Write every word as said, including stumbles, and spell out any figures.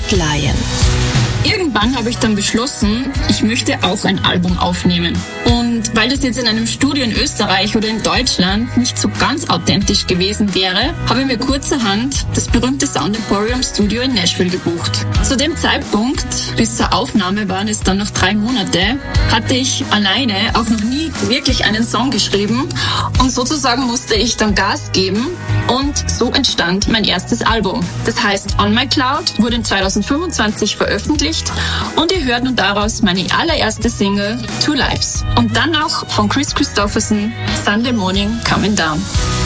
Lion. Irgendwann habe ich dann beschlossen, ich möchte auch ein Album aufnehmen. Und weil das jetzt in einem Studio in Österreich oder in Deutschland nicht so ganz authentisch gewesen wäre, habe ich mir kurzerhand das berühmte Sound Emporium Studio in Nashville gebucht. Zu dem Zeitpunkt, bis zur Aufnahme waren es dann noch drei Monate, hatte ich alleine auch noch nie wirklich einen Song geschrieben und sozusagen musste ich dann Gas geben und so entstand mein erstes Album. Das heißt On My Cloud, wurde in zwanzig fünfundzwanzig veröffentlicht und ihr hört nun daraus meine allererste Single Two Lives und dann auch von Kris Kristofferson Sunday Morning Coming Down.